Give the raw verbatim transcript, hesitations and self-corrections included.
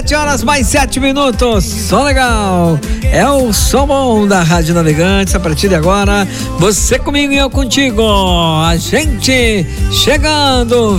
sete horas mais sete minutos. Som legal. É o som bom da Rádio Navegantes. A partir de agora, você comigo e eu contigo. A gente chegando,